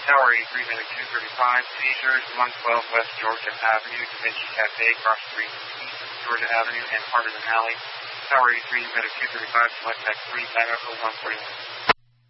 Tower 83, Medic 235, seizures 112 West Georgia Avenue, Da Vinci Cafe, Cross Street, East Georgia Avenue, and Harbison Alley. Tower 83, Medic 235, Select Tech 3, Backup 0141.